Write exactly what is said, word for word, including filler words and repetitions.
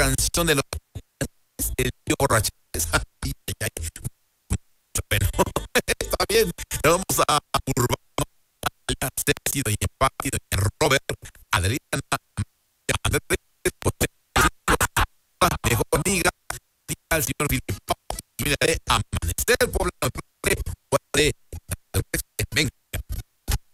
canción de los el tío borracho. Ay, ay, ay. Bueno, está bien. Le vamos a Urbano, a Ceci, doña Pati, doña Robert, Adriana, Andrés, José, mejor amiga, al señor Filipe, mira, de Amanecer Poblano.